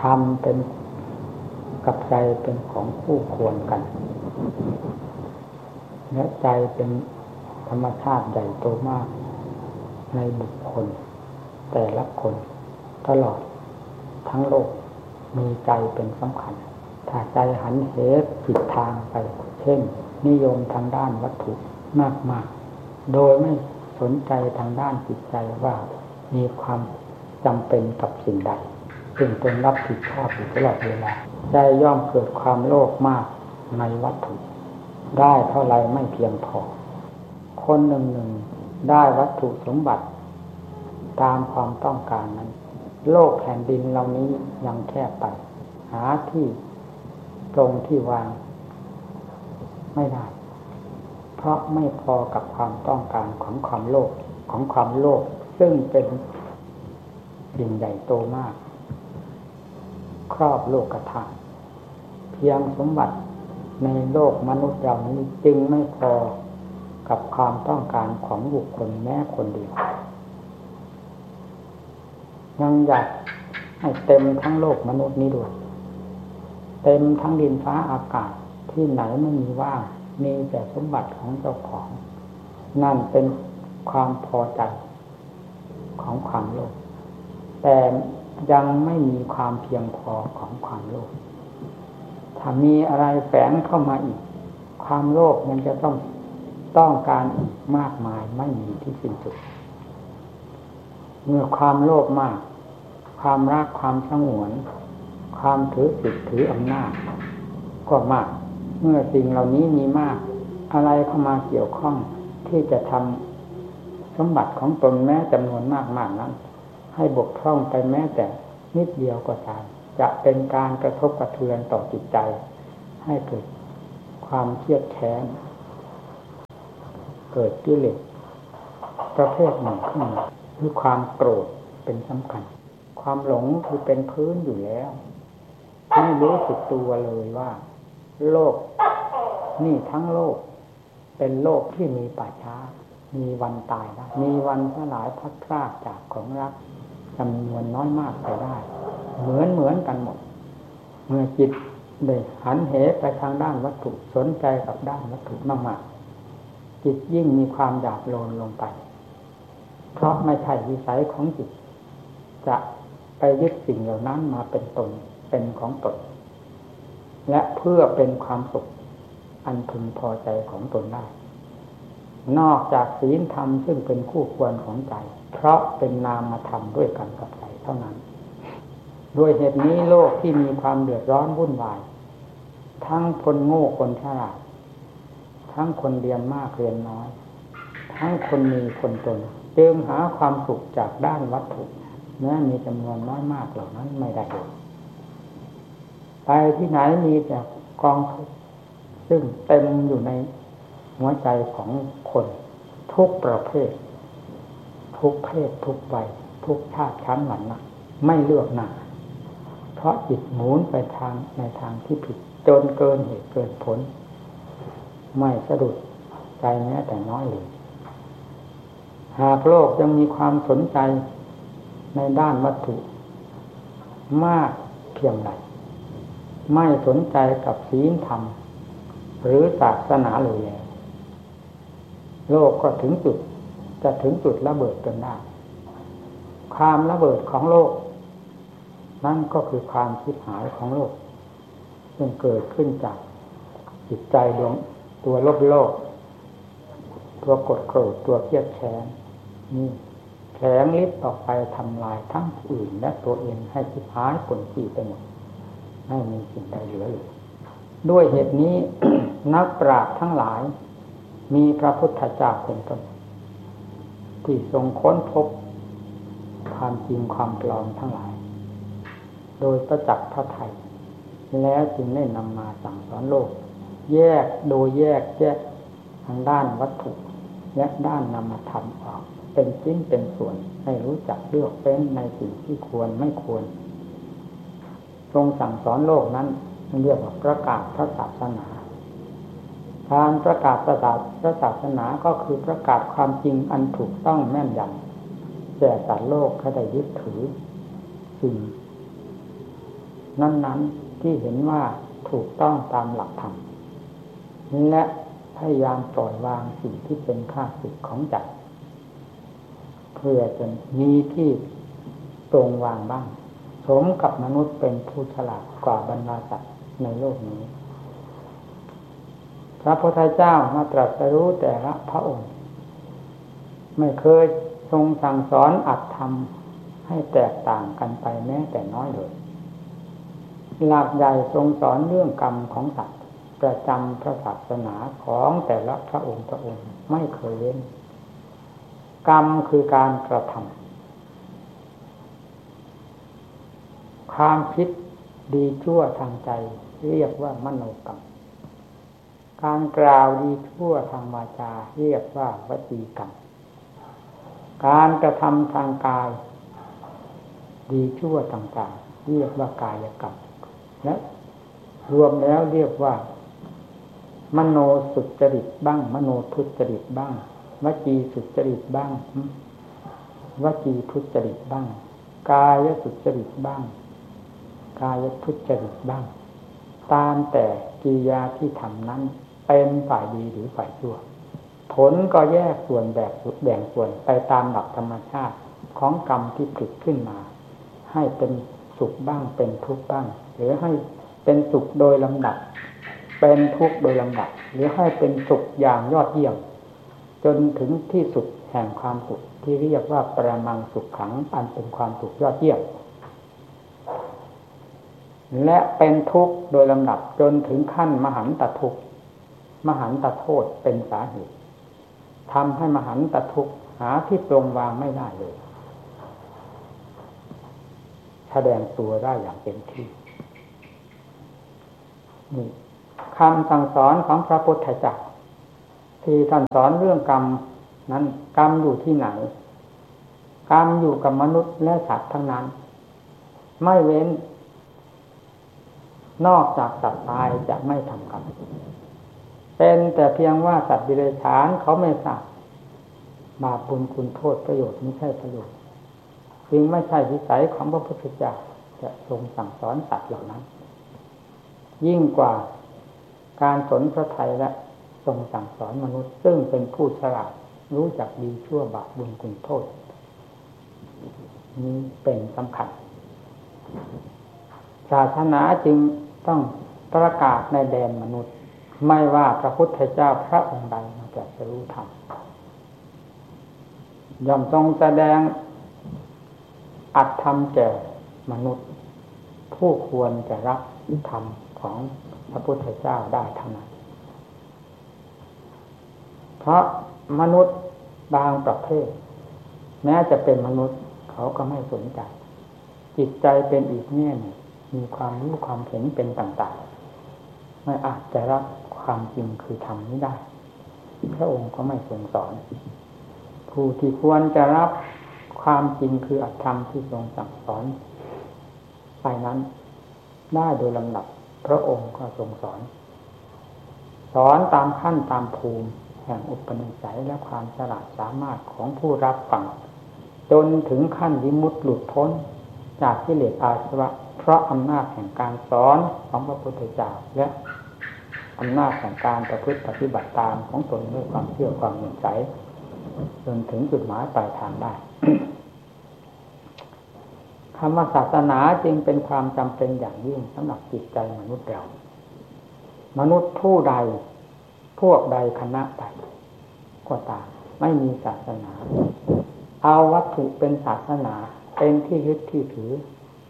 ธรรมเป็นกับใจเป็นของคู่ควรกันและใจเป็นธรรมชาติใหญ่โตมากในบุคคลแต่ละคนตลอดทั้งโลกมีใจเป็นสำคัญถ้าใจหันเหผิดทางไปเช่นนิยมทางด้านวัตถุมากๆโดยไม่สนใจทางด้านจิตใจว่ามีความจำเป็นกับสิ่งใดซึ่งตนรับผิดชอบอยู่ตลอดเวลาใจย่อมเกิดความโลภมากในวัตถุได้เท่าไรไม่เพียงพอคนหนึ่งได้วัตถุสมบัติตามความต้องการนั้นโลกแผ่นดินเหล่านี้ยังแคบไปหาที่ตรงที่วางไม่ได้เพราะไม่พอกับความต้องการของความโลภซึ่งเป็นสิ่งใหญ่โตมากครอบโลกธาตุเพียงสมบัติในโลกมนุษย์เรานี้จึงไม่พอกับความต้องการของบุคคลแม้คนเดียวยังอยากให้เต็มทั้งโลกมนุษย์นี้ด้วยเต็มทั้งดินฟ้าอากาศที่ไหนไม่มีว่างมีแต่สมบัติของเจ้าของนั่นเป็นความพอใจของความโลภแต่ยังไม่มีความเพียงพอของความโลภถ้ามีอะไรแฝงเข้ามาอีกความโลภมันจะต้องการอีกมากมายไม่มีที่สิ้นสุดเมื่อความโลภมากความรักความสงวนความถือสิทธิถืออำนาจก็มากเมื่อสิ่งเหล่านี้มีมากอะไรเข้ามาเกี่ยวข้องที่จะทำสมบัติของตนแม้จำนวนมากๆนั้นให้บกพร่องไปแม้แต่นิดเดียวก็ตามจะเป็นการกระทบกระเทือนต่อจิตใจให้เกิดความเครียดแค้นเกิดกิเลสประเภทหนึ่งขึ้นมาคือความโกรธเป็นสำคัญความหลงคือเป็นพื้นอยู่แล้วไม่รู้สึกตัวเลยว่าโลกนี่ทั้งโลกเป็นโลกที่มีป่าช้ามีวันตายได้มีวันสลายพัดพรากจากของรักจำนวนน้อยมากไปได้เหมือนกันหมดเมื่อจิตได้หันเหไปทางด้านวัตถุสนใจกับด้านวัตถุมากๆจิตยิ่งมีความหยาบโลนลงไปเพราะไม่ใช่วิสัยของจิตจะไปยึดสิ่งเหล่านั้นมาเป็นตนเป็นของตนและเพื่อเป็นความสุขอันพึงพอใจของตนได้นอกจากศีลธรรมซึ่งเป็นคู่ควรของใจเพราะเป็นนามธรรมด้วยกันกับใจเท่านั้นด้วยเหตุนี้โลกที่มีความเดือดร้อนวุ่นวายทั้งคนโง่คนฉลาดทั้งคนเรียนมากเรียนน้อยทั้งคนมีคนจนจึงหาความสุขจากด้านวัตถุแม้มีจำนวนน้อยมากเหล่านั้นไม่ได้ไปที่ไหนมีแต่กองทุกข์ซึ่งเต็มอยู่ในหัวใจของคนทุกประเภททุกเพศทุกวัยทุกชาติชั้นวรรณะไม่เลือกหน้าเพราะจิตหมุนไปในทางที่ผิดจนเกินเหตุเกินผลไม่สะดุดใจแม้แต่น้อยเลยหากโลกยังมีความสนใจในด้านวัตถุมากเพียงใดไม่สนใจกับศีลธรรมหรือศาสนาเลยโลกก็ถึงจุดระเบิดจนได้ความระเบิดของโลกนั่นก็คือความชิบหายของโลกซึ่งเกิดขึ้นจากจิตใจดวงตัวโลภตัวกดโกรธตัวเครียดแค้นนี่แผลงฤทธิ์ออกไปทำลายทั้งอื่นและตัวเองให้ชิบหายผลที่ไปหมดไม่มีสิ่งใดเหลือเลยด้วยเหตุนี้ นักปราชญ์ทั้งหลายมีพระพุทธเจ้าเป็นต้นที่ทรงค้นพบความจริงความปลอมทั้งหลายโดยประจักษ์พระทัยแล้วจึงได้นำมาสั่งสอนโลกแยกทางด้านวัตถุและด้านนามธรรมออกเป็นชิ้นเป็นส่วนให้รู้จักเลือกเฟ้นในสิ่งที่ควรไม่ควรทรงสั่งสอนโลกนั้นเรียกว่าประกาศพระศาสนาการประกาศพระศาสนาก็คือประกาศความจริงอันถูกต้องแม่นยำแก่สัตว์โลกให้ได้ยึดถือสิ่งนั้นๆที่เห็นว่าถูกต้องตามหลักธรรมและพยายามปล่อยวางสิ่งที่เป็นข้าศึกของใจเพื่อจะมีที่ตรงวางบ้างสมกับมนุษย์เป็นผู้ฉลาดกว่าบรรดาสัตว์ในโลกนี้พระพุทธเจ้ามาตรัสรู้แต่ละพระองค์ไม่เคยทรงสั่งสอนอัตธรรมให้แตกต่างกันไปแม้แต่น้อยเลยหลักใหญ่ทรงสอนเรื่องกรรมของสัตว์ประจำพระศาสนาของแต่ละพระองค์ไม่เคยเว้นกรรมคือการกระทำความคิดดีชั่วทางใจเรียกว่ามโนกรรมการกล่าวดีชั่วทางวาจาเรียกว่าวจีกรรมการกระทำทางกายดีชั่วต่างๆเรียกว่ากายกรรมและรวมแล้วเรียกว่ามโนสุจริตบ้างมโนทุจริตบ้างวจีสุจริตบ้างวจีทุจริตบ้างกายสุจริตบ้างกายทุจริตบ้างตามแต่กิริยาที่ทำนั้นเป็นฝ่ายดีหรือฝ่ายชั่วผลก็แยกส่วนแบ่งส่วนไปตามหลักธรรมชาติของกรรมที่ผลิตขึ้นมาให้เป็นสุขบ้างเป็นทุกข์บ้างหรือให้เป็นสุขโดยลำดับเป็นทุกข์โดยลำดับหรือให้เป็นสุขอย่างยอดเยี่ยมจนถึงที่สุดแห่งความสุขที่เรียกว่าปรมังสุขขังอันเป็นความสุขยอดเยี่ยมและเป็นทุกข์โดยลำดับจนถึงขั้นมหันตทุกข์มหันตโทษเป็นสาเหตุทำให้มหันตทุกข์หาที่ปรงวางไม่ได้เลยแสดงตัวได้อย่างเต็มที่นี่คำสั่งสอนของพระพุทธเจ้าที่ท่านสอนเรื่องกรรมนั้นกรรมอยู่ที่ไหนกรรมอยู่กับมนุษย์และสัตว์ทั้งนั้นไม่เว้นนอกจากสัตว์ตายจะไม่ทำกรรมเป็นแต่เพียงว่าสัตว์ดิเรกชันเขาไม่ทราบบาปบุญคุณโทษประโยชน์ไม่ใช่ประโยชน์จึงไม่ใช่วิสัยของพระพุทธเจ้าจะทรงสั่งสอนสัตว์เหล่านั้นยิ่งกว่าการสนพระทัยและทรงสั่งสอนมนุษย์ซึ่งเป็นผู้ฉลาดรู้จักดีชั่วบาปบุญคุณโทษนี้เป็นสำคัญศาสนาจึงต้องประกาศในแดนมนุษย์ไม่ว่าพระพุทธเจ้าพระองค์ใดมาตรัสรู้ธรรมย่อมทรงแสดงอัตธรรมแก่มนุษย์ผู้ควรจะรับธรรมของพระพุทธเจ้าได้ทั้งนั้นเพราะมนุษย์บางประเภทแม้จะเป็นมนุษย์เขาก็ไม่สนใจจิตใจเป็นอีกแง่หนึ่งมีความรู้ความเห็นเป็นต่างๆไม่อาจจะรับความจริงคือธรรมนี้ได้พระองค์ก็ไม่ทรงสอนผู้ที่ควรจะรับความจริงคืออัตธรรมที่ทรงสั่งสอนไปนั้นได้โดยลำดับพระองค์ก็ทรงสอนตามขั้นตามภูมิแห่งอุปนิสัยและความฉลาดสามารถของผู้รับฟังจนถึงขั้นวิมุตติหลุดพ้นจากกิเลสอาสวะเพราะอำนาจแห่งการสอนของพระพุทธเจ้าและอำนาจแห่งการประพฤติปฏิบัติตามของตนด้วยความเชื่อความเลื่อมใสจนถึงจุดหมายปลายทางได้ คำว่าศาสนาจึงเป็นความจำเป็นอย่างยิ่งสำหรับจิตใจมนุษย์เรามนุษย์ผู้ใดพวกใดคณะใดก็ตามไม่มีศาสนาเอาวัตถุเป็นศาสนาเป็นที่ยึดที่ถือ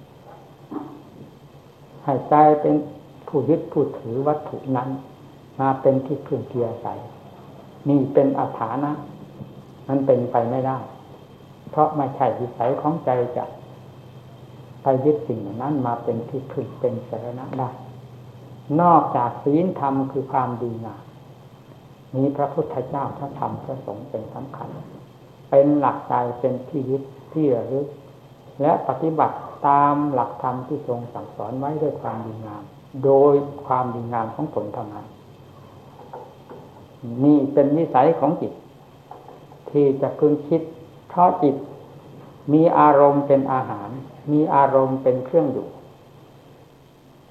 ให้ใจเป็นผู้ยึดผู้ถือวัตถุนั้นมาเป็นที่พึ่งเพียงใจนี่เป็นอัฏฐานะมันเป็นไปไม่ได้เพราะไม่ใช่วิสัยของใจจะไปยึดสิ่งนั้นมาเป็นที่พึ่งเป็นสรณะได้นอกจากศีลธรรมคือความดีงามมีพระพุทธเจ้าพระธรรมพระสงฆ์เป็นสำคัญเป็นหลักใจเป็นที่ยึดที่ระลึกและปฏิบัติตามหลักธรรมที่ทรงสั่งสอนไว้ด้วยความดีงามโดยความดีงามของตนเท่านั้นนี่เป็นนิสัยของจิตที่จะพึงคิดเพราะจิตมีอารมณ์เป็นอาหารมีอารมณ์เป็นเครื่องอยู่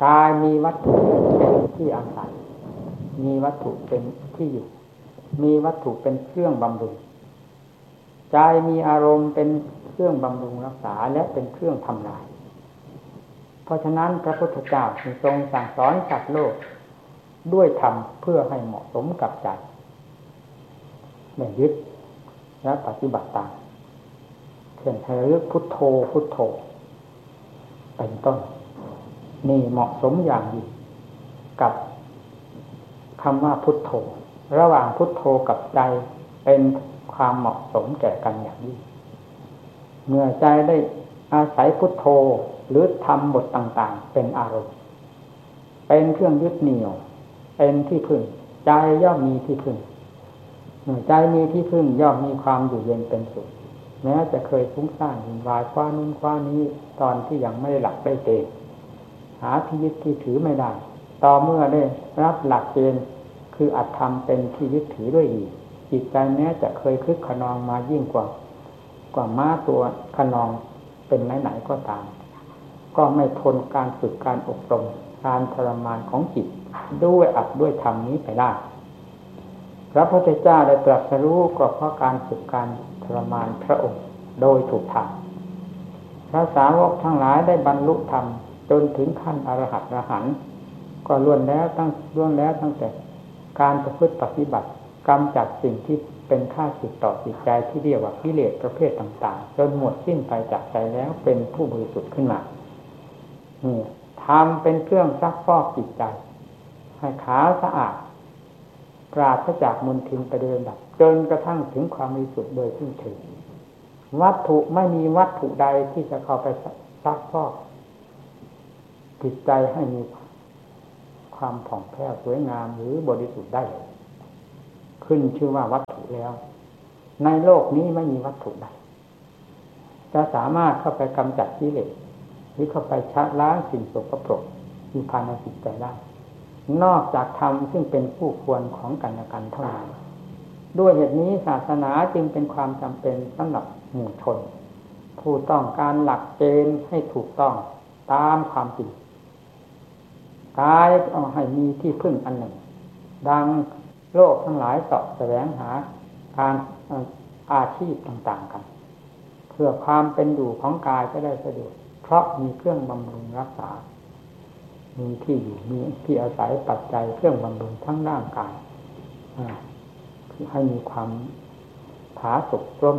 กายมีวัตถุเป็นที่อาศัยมีวัตถุเป็นที่อยู่มีวัตถุเป็นเครื่องบำรุงใจมีอารมณ์เป็นเครื่องบำรุงรักษาและเป็นเครื่องทำลายเพราะฉะนั้นพระพุทธเจ้าทรงสั่งสอนสัตว์โลกด้วยธรรมเพื่อให้เหมาะสมกับใจไม่ยึดและปฏิบัติตามเช่นให้ระลึกพุทโธพุทโธเป็นต้นนี่เหมาะสมอย่างยิ่งกับคำว่าพุทโธระหว่างพุทโธกับใจเป็นความเหมาะสมแก่กันอย่างยิ่งเมื่อใจได้อาศัยพุทโธหรือทำบทต่างๆเป็นอารมณ์เป็นเครื่องยึดเหนี่ยวเป็นที่พึ่งใจย่อมมีที่พึ่งเมื่อใจมีที่พึ่งย่อมมีความอยู่เย็นเป็นสุขแม้จะเคยฟุ้งซ่านวุ่นวายคว้านู้นคว้านี้ตอนที่ยังไม่ได้หลับได้เต็มหาที่ยึดที่ถือไม่ได้ต่อเมื่อได้รับหลักเกณฑ์คืออัตธรรมเป็นที่ยึดถือด้วยอีกจิตใจแม้จะเคยคึกขนองมายิ่งกว่าม้าตัวขนองเป็นไหนๆก็ตามก็ไม่ทนการฝึกการอบรมการทรมานของจิตด้วยอัดด้วยธรรมนี้ไปได้พระพุทธเจ้าได้ตรัสรู้ก็เพราะการฝึกการทรมานพระองค์โดยถูกทางพระสาวกทั้งหลายได้บรรลุธรรมจนถึงขั้นอรหัตอรหันต์ก็ล้วนแล้วตั้งแต่การประพฤติปฏิบัติกำจัดสิ่งที่เป็นข้าศึกต่อจิตใจที่เรียกว่ากิเลสประเภทต่างๆจนหมดสิ้นไปจากใจแล้วเป็นผู้บริสุทธิ์ขึ้นมานี่ทำเป็นเครื่องซักฟอกจิตใจให้ขาวสะอาดปราศจากมลทินไปโดยลำดับจนกระทั่งถึงความบริสุทธิ์โดยสิ้นเชิงวัตถุไม่มีวัตถุใดที่จะเข้าไปซักฟอกจิตใจให้มีความผ่องแผ้วสวยงามหรือบริสุทธิ์ได้ขึ้นชื่อว่าวัตถุแล้วในโลกนี้ไม่มีวัตถุใดจะสามารถเข้าไปกำจัดกิเลสหรือเข้าไปชะล้างสิ่งสกปรกที่ภายในจิตใจได้นอกจากธรรมซึ่งเป็นคู่ควรของกันและกันเท่านั้นด้วยเหตุนี้ศาสนาจึงเป็นความจำเป็นสำหรับหมู่ชนผู้ต้องการหลักเกณฑ์ให้ถูกต้องตามความจริงกายเอาให้มีที่พึ่งอันหนึ่งดังโลกทั้งหลายเสาะแสวงหาการอาชีพต่างๆกันเพื่อความเป็นอยู่ของกายจะได้สะดวกเพราะมีเครื่องบำรุงรักษามีที่อยู่มีที่อาศัยปัจจัยเครื่องบำรุงทั้งร่างกายให้มีความผาสุกร่ม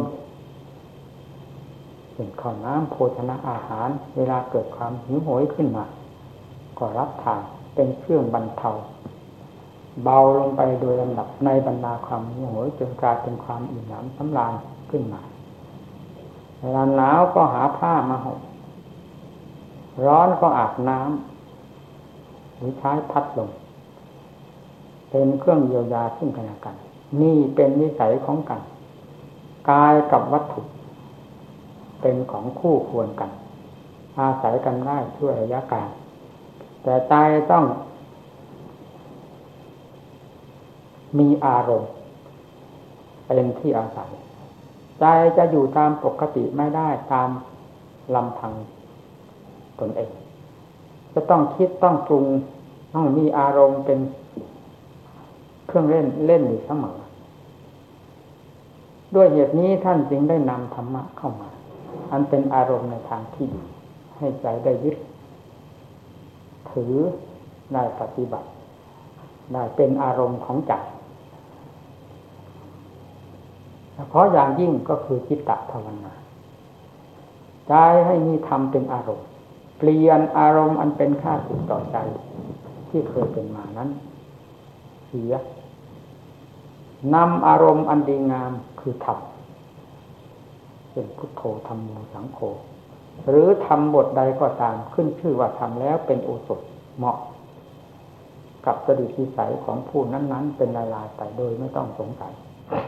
เป็นข้าวน้ำโภชนะอาหารเวลาเกิดความหิวโหยขึ้นมาก็รับทานเป็นเครื่องบรรเทาเบาลงไปโดยลำดับในบรรดาความหิวโหยจนกลายเป็นความอิ่มหนำสำราญขึ้นมาเวลาหนาวก็หาผ้ามาห่มร้อนก็อาบน้ำหรือใช้พัดลมเป็นเครื่องเยียวยาซึ่งกันและกันนี่เป็นนิสัยของกันกายกับวัตถุเป็นของคู่ควรกันอาศัยกันได้ช่วยระยะกลางแต่ใจต้องมีอารมณ์เป็นที่อาศัยใจจะอยู่ตามปกติไม่ได้ตามลำพังตนเองจะต้องคิดต้องปรุงต้องมีอารมณ์เป็นเครื่องเล่นอยู่เสมอด้วยเหตุนี้ท่านจึงได้นำธรรมะเข้ามาอันเป็นอารมณ์ในทางที่ดีให้ใจได้ยึดถือได้ปฏิบัติได้เป็นอารมณ์ของใจเพราะอย่างยิ่งก็คือจิตตภาวนาใจให้มีธรรมเป็นอารมณ์เปลี่ยนอารมณ์อันเป็นข้าศึกต่อใจที่เคยเป็นมานั้นเสียนำอารมณ์อันดีงามคือธรรมเป็นพุทโธธัมโมสังโฆหรือทำบทใดก็ตามขึ้นชื่อว่าทำแล้วเป็นโอสถเหมาะกับจริตนิสัยของผู้นั้นๆเป็นลายๆไปโดยไม่ต้องสงสัย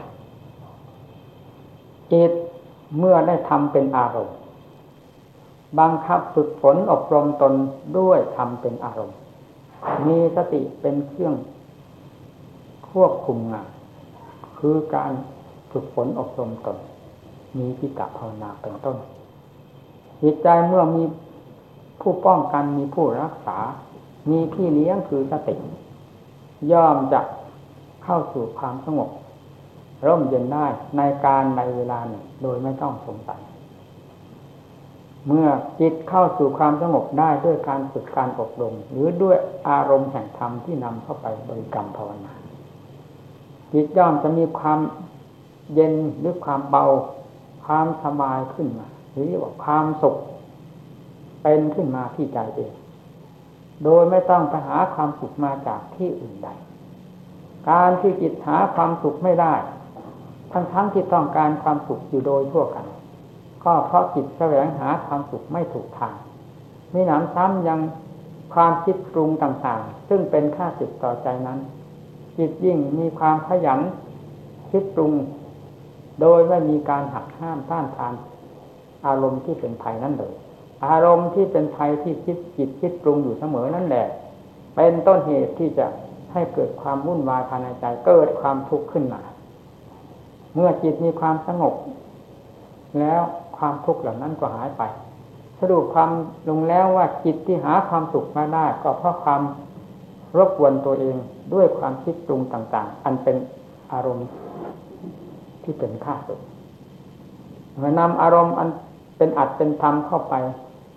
จิตเมื่อได้ทำเป็นอารมณ์บังคับฝึกฝนอบรมตนด้วยทำเป็นอารมณ์มีสติเป็นเครื่องควบคุมงานคือการฝึกฝนอบรมตนมีจิตตภาวนาเป็นต้นจิตใจเมื่อมีผู้ป้องกันมีผู้รักษามีพี่เลี้ยงคือสติย่อมจะเข้าสู่ความสงบร่มเย็นได้ในการในเวลาหนึ่งโดยไม่ต้องสงสัยเมื่อจิตเข้าสู่ความสงบได้ด้วยการฝึกการอบรมหรือด้วยอารมณ์แห่งธรรมที่นำเข้าไปบริกรรมภาวนาจิตย่อมจะมีความเย็นหรือความเบาความสบายขึ้นมาหรือว่าความสุขเป็นขึ้นมาที่ใจเองโดยไม่ต้องไปหาความสุขมาจากที่อื่นใดการที่จิตหาความสุขไม่ได้ทั้งที่ต้องการความสุขอยู่โดยทั่วกันก็เพราะจิตแสวงหาความสุขไม่ถูกทางมีหนำซ้ำยังความคิดปรุงต่างๆซึ่งเป็นข้าศึกต่อใจนั้นจิตยิ่งมีความขยันคิดปรุงโดยไม่มีการหักห้ามต้านทานอารมณ์ที่เป็นภัยนั้นเลยอารมณ์ที่เป็นภัยที่จิตคิดปรุงอยู่เสมอนั่นแหละเป็นต้นเหตุที่จะให้เกิดความวุ่นวายภายในใจเกิดความทุกข์ขึ้นมาเมื่อจิตมีความสงบแล้วความทุกข์เหล่านั้นก็หายไปสรุปความลงแล้วว่าจิตที่หาความสุขมาได้ก็เพราะความรบกวนตัวเองด้วยความคิดปรุงต่างๆอันเป็นอารมณ์ที่เป็นข้าศึกเมื่อนำอารมณ์อันเป็นอัตเป็นธรรมเข้าไป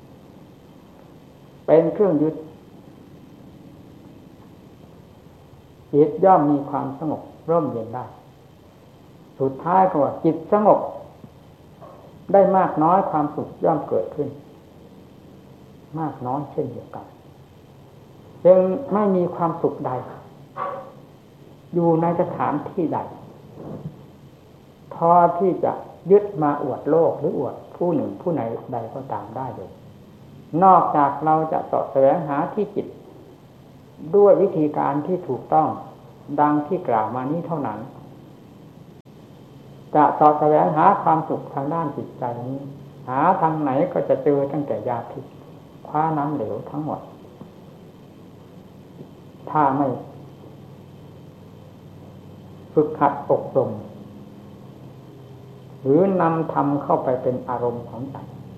เป็นเครื่องยึดจิตย่อมมีความสงบร่มเย็นได้สุดท้ายก็ว่าจิตสงบได้มากน้อยความสุขย่อมเกิดขึ้นมากน้อยเช่นเดียวกันจึงไม่มีความสุขใดอยู่ในสถานที่ใดพอที่จะยึดมาอวดโลกหรืออวดผู้หนึ่งผู้ไหนใดก็ตามได้เลยนอกจากเราจะเสาะแสวงหาที่จิตด้วยวิธีการที่ถูกต้องดังที่กล่าวมานี้เท่านั้นจะเสาะแสวงหาความสุขทางด้านจิตใจนี้หาทางไหนก็จะเจอตั้งแต่ยาพิษคว้าน้ำเหลวทั้งหมดถ้าไม่ฝึกหัดอบรมหรือนำธรรมเข้าไปเป็นอารมณ์ของใจ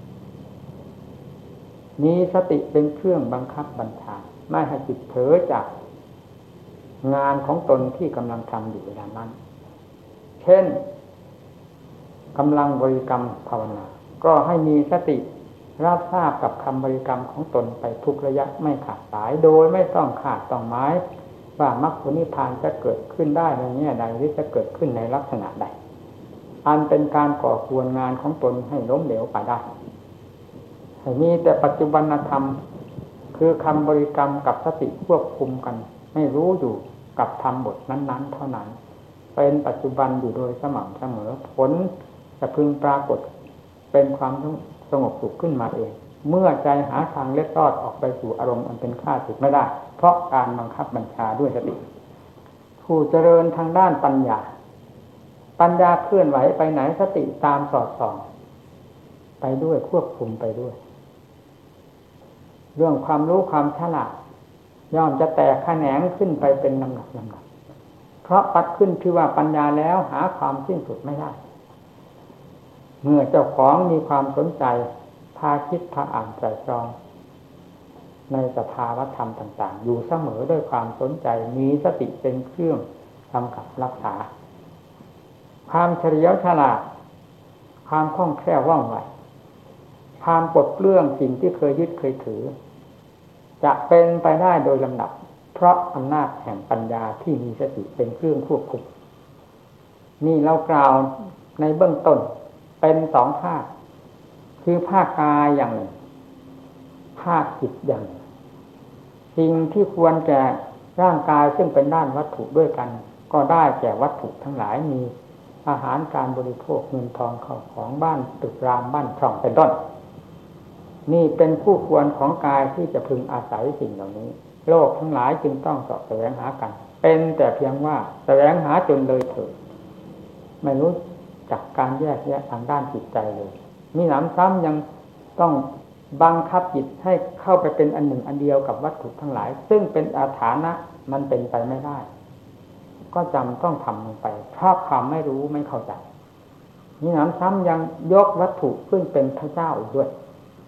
มีสติเป็นเครื่องบังคับบัญชาไม่ให้จิตเผลอจากงานของตนที่กำลังทำอยู่เวลานั้นเช่นกำลังบริกรรมภาวนาก็ให้มีสติรับทราบกับคำบริกรรมของตนไปทุกระยะไม่ขาดสายโดยไม่ต้องขาดต้องหมายว่ามรรคผลนิพพานจะเกิดขึ้นได้ในแง่ใดหรือจะเกิดขึ้นในลักษณะใดอันเป็นการก่อควรงานของตนให้ล้มเหลวไปได้ให้มีแต่ปัจจุบันธรรมคือคำบริกรรมกับสติควบคุมกันให้รู้อยู่กับธรรมบทนั้นๆเท่านั้นเป็นปัจจุบันอยู่โดยสม่ำเสมอผลจะพึงปรากฏเป็นความสงบสุขขึ้นมาเองเมื่อใจหาทางเล็ดลอดออกไปสู่อารมณ์อันเป็นข้าศึกไม่ได้เพราะการบังคับบัญชาด้วยสติผู้เจริญทางด้านปัญญาเคลื่อนไหวไปไหนสติตามสอดส่องไปด้วยควบคุมไปด้วยเรื่องความรู้ความฉลาดย่อมจะแตกแขนงขึ้นไปเป็นลำดับเพราะปัดขึ้นคือว่าปัญญาแล้วหาความสิ้นสุดไม่ได้เมื่อเจ้าของมีความสนใจพาคิดพาอ่านไตร่ตรองในสภาวธรรมต่างๆอยู่เสมอด้วยความสนใจมีสติเป็นเครื่องกำกับรักษาความเฉลียวฉลาดความคล่องแคล่วว่องไวความปลดเปลื้องสิ่งที่เคยยึดเคยถือจะเป็นไปได้โดยลำดับเพราะอำนาจแห่งปัญญาที่มีสติเป็นเครื่องควบคุมนี่เรากล่าวในเบื้องต้นเป็นสองภาคคือภาคกายอย่างหนึ่งภาคจิตอย่างหนึ่งสิ่งที่ควรแก่ร่างกายซึ่งเป็นด้านวัตถุด้วยกันก็ได้แก่วัตถุทั้งหลายมีอาหารการบริโภคเงินทองเข้าของบ้านตึกรามบ้านช่องเป็นต้นนี่เป็นผู้ควรของกายที่จะพึงอาศัยสิ่งเหล่านี้โลกทั้งหลายจึงต้องเสาะแสวงหากันเป็นแต่เพียงว่าแสวงหาจนเลยเถิดไม่รู้จักการแยกแยะทางด้านจิตใจเลยมีหนำซ้ำยังต้องบังคับจิตให้เข้าไปเป็นอันหนึ่งอันเดียวกับวัตถุทั้งหลายซึ่งเป็นอาถรรพ์มันเป็นไปไม่ได้ก็จำต้องทำลงไปเพราะความไม่รู้ไม่เข้าใจมีหนำซ้ำยังยกวัตถุขึ้นเป็นพระเจ้าอีกด้วย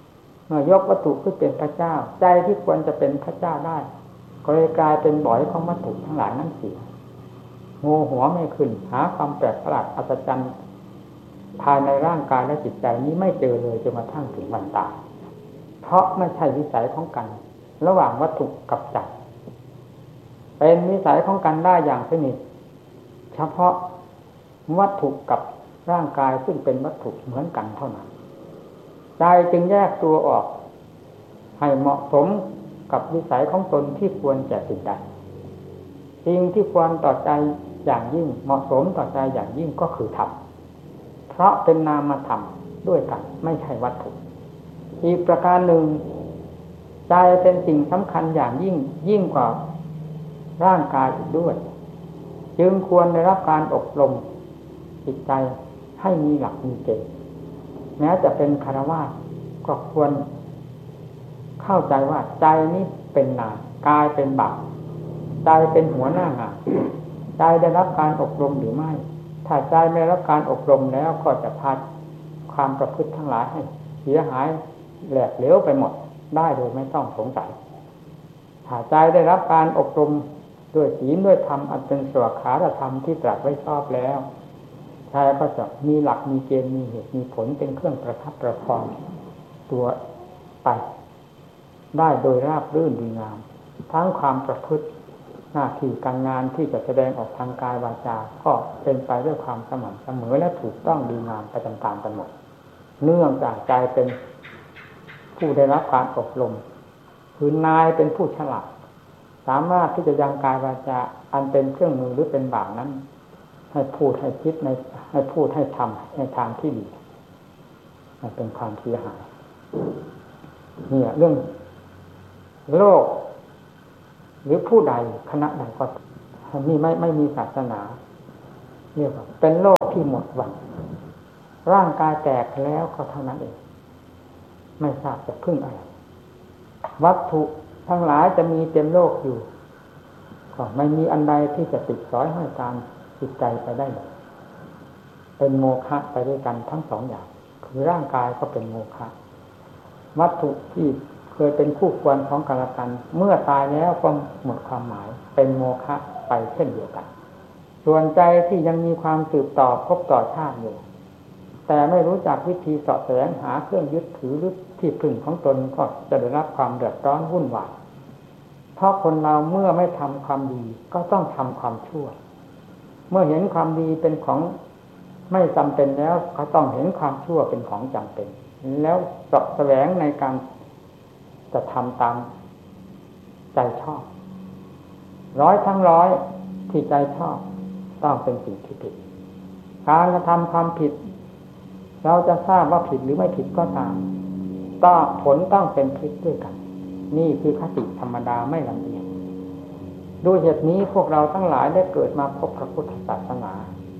เมื่อยกวัตถุขึ้นเป็นพระเจ้าใจที่ควรจะเป็นพระเจ้าได้ก็เลยกลายเป็นบ่อยของวัตถุทั้งหลายนั้นเสียโง่หัวไม่ขึ้นหาความแปลกประหลาดอัศจรรย์ภายในร่างกายและจิตใจนี้ไม่เจอเลยจนกระทั่งถึงวันตายเพราะไม่ใช่วิสัยของกันระหว่างวัตถุกับใจเป็นวิสัยของกันได้อย่างสนิทเฉพาะวัตถุกับร่างกายซึ่งเป็นวัตถุเหมือนกันเท่านั้นใจจึงแยกตัวออกให้เหมาะสมกับวิสัยของตนที่ควรแก่สิ่งใดสิ่งที่ควรต่อใจอย่างยิ่งเหมาะสมต่อใจอย่างยิ่งก็คือธรรมเพราะเป็นนามธรรมด้วยกันไม่ใช่วัตถุอีกประการหนึ่งใจเป็นสิ่งสำคัญอย่างยิ่งกว่าร่างกายอีกด้วยจึงควรได้รับการอบรมจิตใจให้มีหลักมีเกณฑ์แม้จะเป็นฆราวาสก็ควรเข้าใจว่าใจนี้เป็นนายกายเป็นบ่าวใจเป็นหัวหน้างานใจได้รับการอบรมหรือไม่ถ้าใจไม่ได้รับการอบรมแล้วก็จะพาความประพฤติทั้งหลายให้เสียหายแหลกเหลวไปหมดได้โดยไม่ต้องสงสัยถ้าใจได้รับการอบรมด้วยศีลด้วยธรรมอันเป็นสวากขาธรรมที่ตรัสไว้ชอบแล้วใจก็จะมีหลักมีเกณฑ์มีเหตุมีผลเป็นเครื่องประทับประคองตัวไปได้โดยราบรื่นดีงามทั้งความประพฤติหน้าที่การงานที่จะแสดงออกทางกายวาจาก็เป็นไปด้วยความสม่ำเสมอและถูกต้องดีงามไปตามๆกันหมดเนื่องจากใจเป็นผู้ได้รับการอบรมคือนายเป็นผู้ฉลาดสามารถที่จะยังกายวาจาอันเป็นเครื่องมือหรือเป็นบาปนั้นให้พูดให้คิดให้พูดให้ทำในทางที่ดีมันเป็นความเสียหายเนี่ยเรื่องโลกหรือผู้ใดคณะใดก็นี่ไม่มีศาสนาเรียกว่าเป็นโลกที่หมดหวังร่างกายแตกแล้วก็เท่านั้นเองไม่ทราบจะพึ่งอะไรวัตถุทั้งหลายจะมีเต็มโลกอยู่ก็ไม่มีอันใดที่จะติดสอยห้อยตามจิตใจไปได้เลยเป็นโมฆะไปด้วยกันทั้งสองอย่างคือร่างกายก็เป็นโมฆะวัตถุที่เคยเป็นคู่ควรของกันและกันเมื่อตายแล้วก็หมดความหมายเป็นโมฆะไปเช่นเดียวกันส่วนใจที่ยังมีความสืบต่อพบต่อชาติอยู่แต่ไม่รู้จักวิธีเสาะแสวงหาเครื่องยึดถือหรือที่พึ่งของตนก็จะได้รับความเดือดร้อนวุ่นวายเพราะคนเราเมื่อไม่ทำความดีก็ต้องทำความชั่วเมื่อเห็นความดีเป็นของไม่จำเป็นแล้วก็ต้องเห็นความชั่วเป็นของจำเป็นแล้วเสาะแสวงในการจะทำตามใจชอบร้อยทั้งร้อยที่ใจชอบต้องเป็นสิ่งที่ผิดการกระทำความผิดเราจะทราบว่าผิดหรือไม่ผิดก็ตามต้องผลต้องเป็นพิษด้วยกันนี่คือคติธรรมดาไม่ลำเอียงด้วยเหตุนี้พวกเราทั้งหลายได้เกิดมาพบพระพุทธศาสนา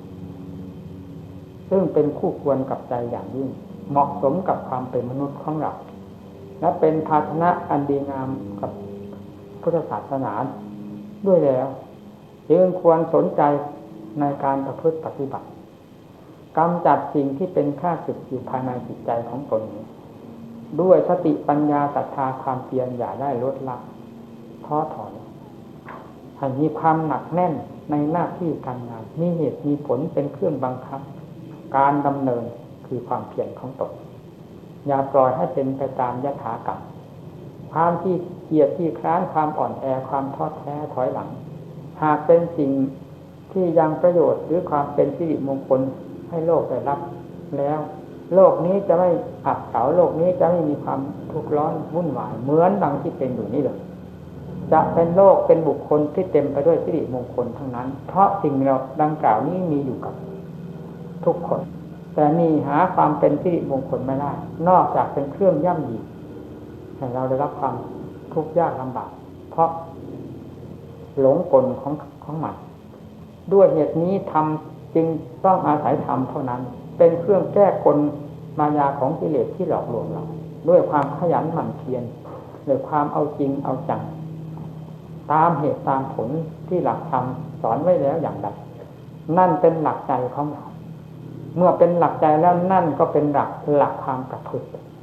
ซึ่งเป็นคู่ควรกับใจอย่างยิ่งเหมาะสมกับความเป็นมนุษย์ของเราและเป็นภาชนะอันดีงามกับพุทธศาสนาด้วยแล้วจึงควรสนใจในการประพฤติปฏิบัติกำจัดสิ่งที่เป็นข้าศึกอยู่ภายในจิตใจของตนด้วยสติปัญญาศรัทธาความเพียรอย่าได้ลดละท้อถอยให้มีความหนักแน่นในหน้าที่การงานมีเหตุมีผลเป็นเครื่องบังคับการดำเนินคือความเพียรของตนอย่าปล่อยให้เป็นไปตามยถากรรมความที่เกียจที่คร้านความอ่อนแอความท้อแท้ถอยหลังหากเป็นสิ่งที่ยังประโยชน์หรือความเป็นสิริมงคลให้โลกได้รับแล้วโลกนี้จะไม่อับเฉาโลกนี้จะไม่มีความทุกข์ร้อนวุ่นวายเหมือนดังที่เป็นอยู่นี้เลยจะเป็นโลกเป็นบุคคลที่เต็มไปด้วยสิริมงคลทั้งนั้นเพราะสิ่งเราดังกล่าวนี้มีอยู่กับทุกคนแต่นี่หาความเป็นสิริมงคลไม่ได้นอกจากเป็นเครื่องย่ำยีให้เราได้รับความทุกข์ยากลำบากเพราะหลงกลของมันด้วยเหตุนี้ธรรมจึงต้องอาศัยธรรมเท่านั้นเป็นเครื่องแก้กลมายาของกิเลสที่หลอกลวงเราด้วยความขยันหมั่นเพียรด้วยความเอาจริงเอาจังตามเหตุตามผลที่หลักธรรมสอนไว้แล้วอย่างใดนั่นเป็นหลักใจของเราเมื่อเป็นหลักใจแล้วนั่นก็เป็นหลักความประพฤติ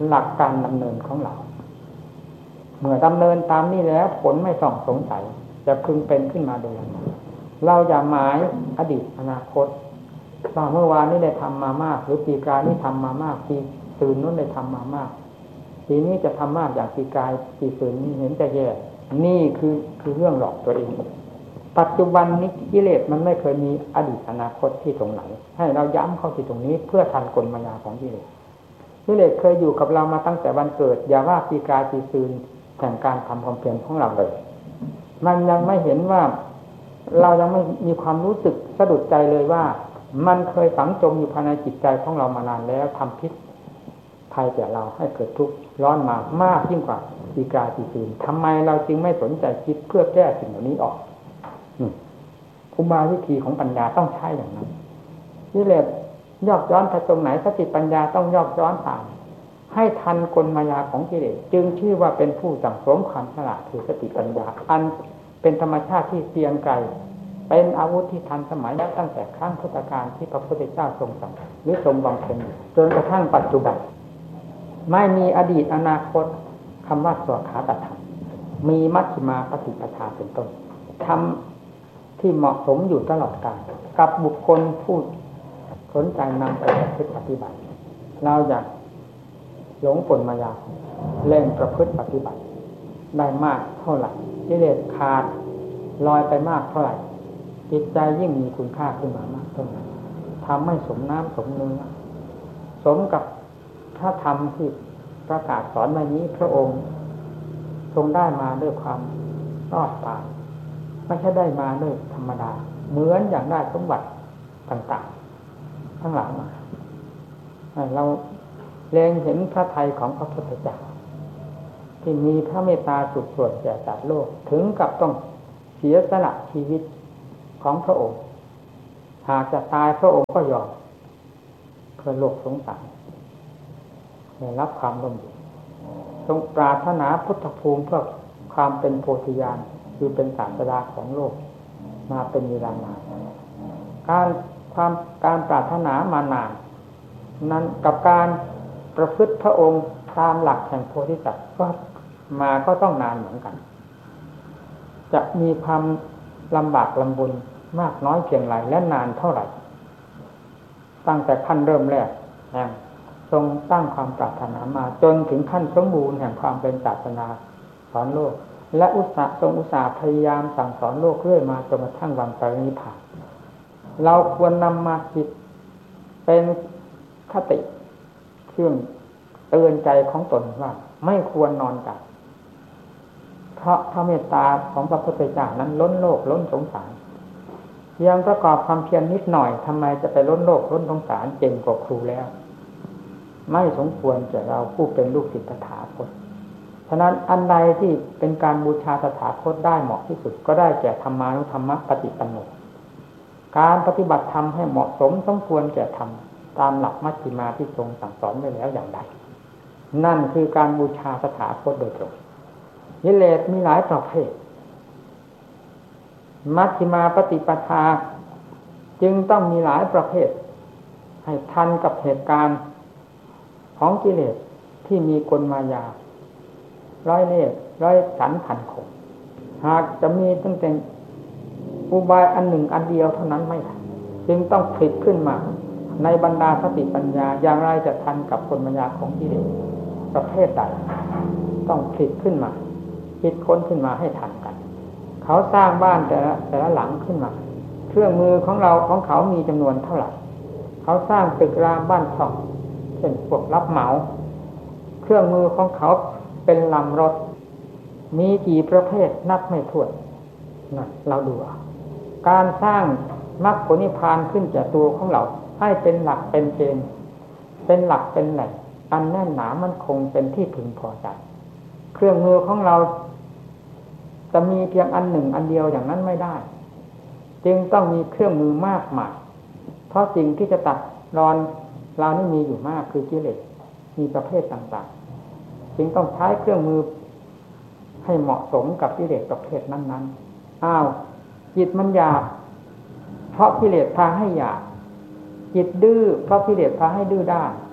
หลักการดำเนินของเราเมื่อดำเนินตามนี้แล้วผลไม่ต้องสงสัยจะพึงเป็นขึ้นมาโดยลำดับเราอย่าหมายอดีตอนาคตว่าเมื่อวานนี้ได้ทำมามากหรือปีกายนี้ทำมามากปีตื่นนู้นได้ทำมามากปีนี้จะทำมากอย่างปีกายปีตื่นนี้เห็นจะแย่นี่คือเรื่องหลอกตัวเองปัจจุบันนี้กิเลสมันไม่เคยมีอดีตอนาคตที่ตรงไหนให้เราย้ำเข้าที่ตรงนี้เพื่อทันกลมายาของกิเลสกิเลสเคยอยู่กับเรามาตั้งแต่วันเกิดอย่าว่าปีกายปีตื่นแห่งการทำความเพียรของเราเลยมันยังไม่เห็นว่าเรายังไม่มีความรู้สึกสะดุดใจเลยว่ามันเคยฝังจมอยู่ภายในจิตใจของเรามานานแล้วทำพิษภัยแก่เราให้เกิดทุกข์ร้อนมามากยิ่งกว่าปีกายปีตื่นทำไมเราจึงไม่สนใจคิดเพื่อแก้สิ่งเหล่านี้ออกอุบายวิธีของปัญญาต้องใช้อย่างนั้นกิเลสยอกย้อนไปตรงไหนสติปัญญาต้องยอกย้อนตามให้ทันกลมายาของกิเลสจึงชื่อว่าเป็นผู้สั่งสมความฉลาดคือสติปัญญาอันเป็นธรรมชาติที่เพียงไกลเป็นอาวุธที่ทันสมัยแล้วตั้งแต่ครั้งพุทธกาลที่พระพุทธเจ้าทรงสั่งหรือทรงบำเพ็ญจนกระทั่งปัจจุบันไม่มีอดีตอนาคตคำว่าสวขาตธรรมมีมัชฌิมาปฏิปทาเป็นต้นทำที่เหมาะสมอยู่ตลอดกาลกับบุคคลผู้สนใจนำไปปฏิบัติเราอยากหลงกลมายาเล่นประพฤติปฏิบัติได้มากเท่าไหร่กิเลสขาดลอยไปมากเท่าไหร่จิตใจยิ่งมีคุณค่าขึ้นมามากเท่านั้นทำให้สมน้ำสมเนื้อสมกับพระธรรมที่ประกาศสอนไว้นี้พระองค์ทรงได้มาด้วยความรอดตายไม่ใช่ได้มาด้วยธรรมดาเหมือนอย่างได้สมบัติต่างๆทั้งหลายมาเราเล็งเห็นพระทัยของพระพุทธเจ้าที่มีพระเมตตาสุดส่วนแก่สัตว์โลกถึงกับต้องเสียสละชีวิตของพระองค์หากจะตายพระองค์ก็ยอมเพื่อโลกสงสารได้รับความร่มเย็นทรงปรารถนาพุทธภูมิเพื่อความเป็นโพธิญาณคือเป็นศาสดาของโลกมาเป็นเวลานานการปรารถนามานานนั้นกับการประพฤติพระองค์ตามหลักแห่งโพธิสัตว์ก็ต้องนานเหมือนกันจะมีความลำบากลำบนมากน้อยเพียงไรและนานเท่าไหร่ตั้งแต่ขั้นเริ่มแรกแห่งทรงตั้งความปรารถนามาจนถึงขั้นสมบูรณ์แห่งความเป็นศาสนาสอนโลกและอุตสาห์พยายามสั่งสอนโลกเรื่อยมาจนกระทั่งวันปรินิพพานเราควรนำมาคิดเป็นคติเครื่องเตือนใจของตนว่าไม่ควรนอนใจเพราะพระเมตตาของพระพุทธเจ้านั้นล้นโลกล้นสงสารยังประกอบความเพียรนิดหน่อยทำไมจะไปล้นโลกล้นสงสารเก่งกว่าครูแล้วไม่สมควรแก่เราผู้เป็นลูกศิษย์ตถาคตฉะนั้นอันใดที่เป็นการบูชาตถาคตได้เหมาะที่สุดก็ได้แก่ธรรมานุธรรมปฏิปันโนการปฏิบัติธรรมให้เหมาะสมสมควรแก่ธรรมตามหลักมัชฌิมาที่ทรงสั่งสอนไว้แล้วอย่างใดนั่นคือการบูชาตถาคตโดยตรงกิเลสมีหลายประเภทมัชฌิมาปฏิปทาจึงต้องมีหลายประเภทให้ทันกับเหตุการณ์ของกิเลสที่มีกลมายาร้อยเล่ห์ร้อยสันพันคมหากจะมีตั้งแต่อุบายอันหนึ่งอันเดียวเท่านั้นไม่ทันจึงต้องผลิตขึ้นมาในบรรดาสติปัญญาอย่างไรจะทันกับกลมายาของกิเลสประเภทใดต้องผลิตขึ้นมาคิดค้นขึ้นมาให้ทันกันเขาสร้างบ้านแต่ละหลังขึ้นมาเครื่องมือของเขามีจำนวนเท่าไหร่เขาสร้างตึกรามบ้านช่องเช่นพวกรับเหมาเครื่องมือของเขาเป็นลำรถมีกี่ประเภทนับไม่ถ้วนนะเราดูการสร้างมรรคผลนิพพานขึ้นจากตัวของเราให้เป็นหลักเป็นเกณฑ์เป็นหลักเป็นแหล่งอันแน่นหนามั่นคงเป็นที่พึงพอใจเครื่องมือของเราจะมีเพียงอันหนึ่งอันเดียวอย่างนั้นไม่ได้จึงต้องมีเครื่องมือมากมายเพราะสิ่งที่จะตัดรอนเรานี่มีอยู่มากคือกิเลสมีประเภทต่างๆจึงต้องใช้เครื่องมือให้เหมาะสมกับกิเลสประเภทนั้นๆจิตมันหยาบเพราะกิเลสพาให้หยาบจิตดื้อเพราะกิเลสพาให้ดื้อด้าน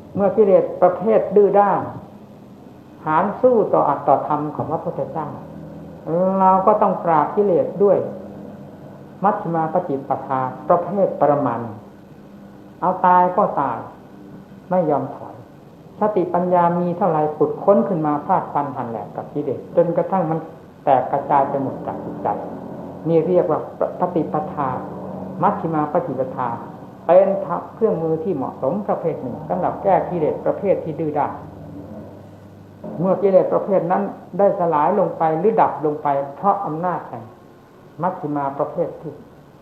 เมื่อกิเลสประเภทดื้อด้านหารสู้ต่ออัตต่อธรรมของพระพุทธเจ้าเราก็ต้องปราบกิเลสด้วยมัชฌิมาปฏิปทาประเภทปรมัณถ์เอาตายก็ตายไม่ยอมถอยสติปัญญามีเท่าไรขุดค้นขึ้นมาฟาดฟันหันแหลกกับกิเลสจนกระทั่งมันแตกกระจายไปหมดจากจิตใจนี่เรียกว่าปฏิปทามัชฌิมาปฏิปทาเป็นเครื่องมือที่เหมาะสมประเภทหนึ่งสำหรับแก้กิเลสประเภทที่ดื้อด้านเมื่อกิเลสประเภทนั้นได้สลายลงไปหรือดับลงไปเพราะอำนาจแห่งมัชฌิมาประเภทที่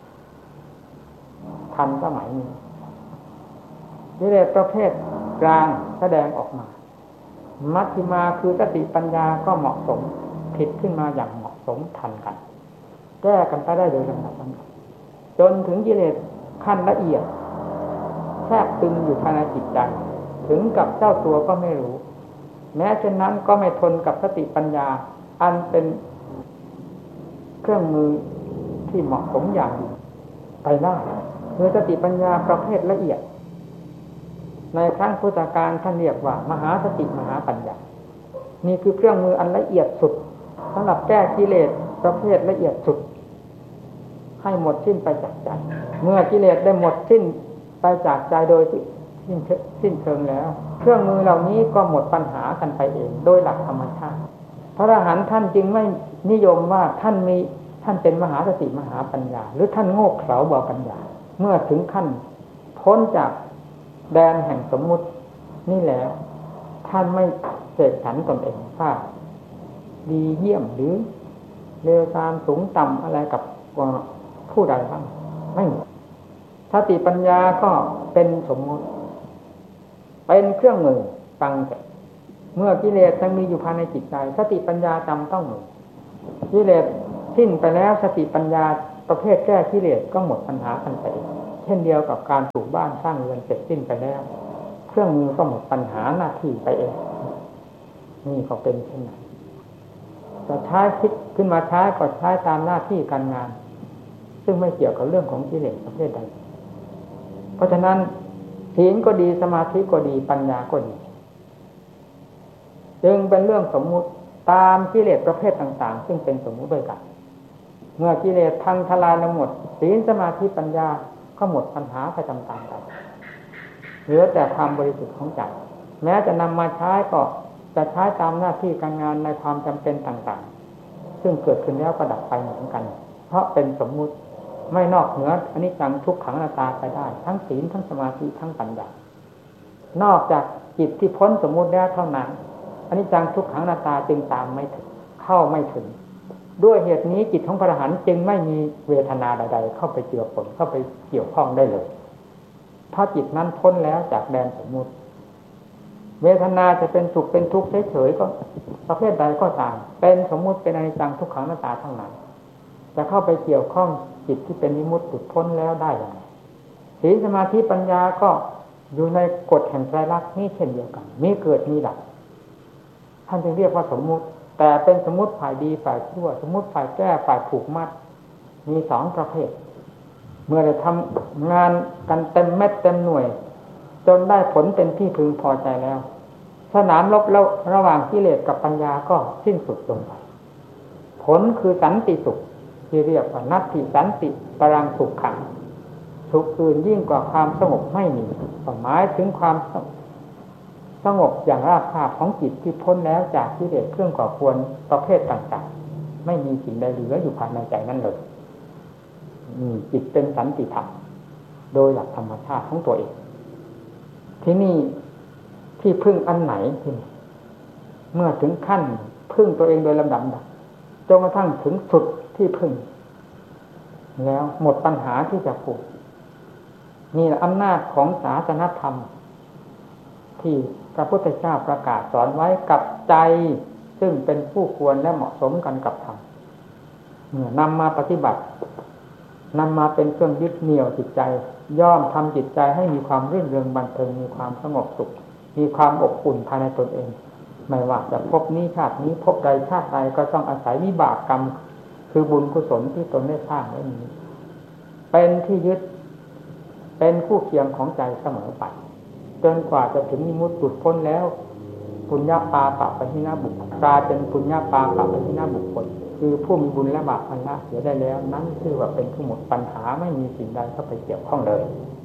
ทันสมัยนี้กิเลสประเภทกลางแสดงออกมามัชฌิมาคือสติปัญญาก็เหมาะสมผิดขึ้นมาอย่างเหมาะสมทันกันแก้กันไปได้โดยลำดับจนถึงกิเลสขั้นละเอียดแทรกตึงอยู่ภายในจิตใจถึงกับเจ้าตัวก็ไม่รู้แม้เช่นนั้นก็ไม่ทนกับสติปัญญาอันเป็นเครื่องมือที่เหมาะสมอย่างยิ่งไปได้คือสติปัญญาประเภทละเอียดในครั้งพุทธกาลท่านเรียกว่ามหาสติมหาปัญญานี่คือเครื่องมืออันละเอียดสุดสำหรับแก้กิเลสประเภทละเอียดสุดให้หมดสิ้นไปจากใจเมื่อกิเลสได้หมดสิ้นไปจากใจโดยสิ้นเชิงแล้วเครื่องมือเหล่านี้ก็หมดปัญหากันไปเองโดยหลักธรรมชาติพระอรหันต์ท่านจึงไม่นิยมว่าท่านเป็นมหาสติมหาปัญญาหรือท่านโง่เขลาเบาปัญญาเมื่อถึงขั้นพ้นจากแดนแห่งสมมุตินี่แล้วท่านไม่เสกสรรตนเองว่าดีเยี่ยมหรือเลวทรามสูงต่ำอะไรกับผู้ใดบ้างไม่สติปัญญาก็เป็นสมมุติเป็นเครื่องมือฟังแต่เมื่อกิเลสยังมีอยู่ภายในจิตใจสติปัญญาจำต้องมีกิเลสสิ้นไปแล้วสติปัญญาประเภทแก้กิเลสก็หมดปัญหากันไปเช่นเดียวกับการปลูกบ้านสร้างเรือนเสร็จสิ้นไปแล้วเครื่องมือก็หมดปัญหาหน้าที่ไปเองนี่ก็เป็นเช่นนั้นจะใช้คิดขึ้นมาใช้ก็ใช้ตามหน้าที่การงานซึ่งไม่เกี่ยวกับเรื่องของกิเลสประเภทใดเพราะฉะนั้นศีลก็ดีสมาธิก็ดีปัญญาก็ดีจึงเป็นเรื่องสมมุติตามกิเลสประเภทต่างๆซึ่งเป็นสมมุติด้วยกันเมื่อกิเลสพังทลายแล้วหมดศีลสมาธิปัญญาก็หมดปัญหาไปตามๆกันเหลือแต่ความบริสุทธิ์ของใจแม้จะนำมาใช้ก็จะใช้ตามหน้าที่การงานในความจำเป็นต่างๆซึ่งเกิดขึ้นแล้วก็ดับไปเหมือนกันเพราะเป็นสมมุติไม่นอกเหนืออนิจจังทุกขังอนัตตาไปได้ทั้งศีลทั้งสมาธิทั้งปัญญานอกจากจิตที่พ้นสมมุติแล้วเท่านั้นอนิจจังทุกขังอนัตตาจึงตามไม่ถึงเข้าไม่ถึงด้วยเหตุนี้จิตของพระอรหันต์จึงไม่มีเวทนาใดๆเข้าไปเจือปนเข้าไปเกี่ยวข้องได้เลยเพราะจิตนั้นพ้นแล้วจากแดนสมมุติเวทนาจะเป็นสุขเป็นทุกข์เฉยๆก็ประเภทใดก็ตามเป็นสมมุติเป็นอนิจจังทุกขังอนัตตาทั้งนั้นจะเข้าไปเกี่ยวข้องจิตที่เป็นวิมุตติหลุดพ้นแล้วได้อย่างไรศีลสมาธิปัญญาก็อยู่ในกฎแห่งไตรลักษณ์นี้เช่นเดียวกันมีเกิดมีดับท่านจึงเรียกว่าสมมุติแต่เป็นสมมุติฝ่ายดีฝ่ายชั่วสมมุติฝ่ายแก้ฝ่ายผูกมัดมีสองประเภทเมื่อได้ทำงานกันเต็มเม็ดเต็มหน่วยจนได้ผลเป็นที่พึงพอใจแล้วสนามรบระหว่างกิเลสกับปัญญาก็สิ้นสุดลงไปผลคือสันติสุขที่เรียกว่านัตถิสันติปรังสุขขังสุขอื่นยิ่งกว่าความสงบไม่มีหมายถึงความสงบอย่างราบคาบของจิตที่พ้นแล้วจากกิเลสเครื่องก่อควรประเภทต่างๆไม่มีสิ่งใดเหลืออยู่ภายในใจนั่นเลยจิตเป็นสันติธรรมโดยหลักธรรมชาติของตัวเองที่นี่ที่พึ่งอันไหนที่นี่เมื่อถึงขั้นพึ่งตัวเองโดยลำดับจนกระทั่งถึงสุดที่พึ่งแล้วหมดปัญหาที่จะผูกนี่แหละอำนาจของศาสนธรรมที่พระพุทธเจ้าประกาศสอนไว้กับใจซึ่งเป็นผู้ควรและเหมาะสมกันกับธรรมเมื่อนำมาปฏิบัตินำมาเป็นเครื่องยึดเหนี่ยวจิตใจย่อมทำจิตใจให้มีความรื่นเริงบันเทิงมีความสงบสุขมีความอบอุ่นภายในตนเองไม่ว่าจะพบนี้ชาตินี้พบใดชาติใดก็ต้องอาศัยวิบากกรรมคือบุญกุศลที่ตนได้สร้างไว้นี้เป็นที่ยึดเป็นคู่เคียงของใจเสมอไปจนกว่าจะถึงนิมุตติหลุดพ้นแล้วปุญญาปาปะปะหินาบุคคลกลายเป็นปุญญาปาปะปะหินาบุคคลคือผู้มีบุญและบาปอันละเสียได้แล้วนั้นชื่อว่าเป็นผู้หมดปัญหาไม่มีสิ่งใดเข้าไปเกี่ยวข้องเลย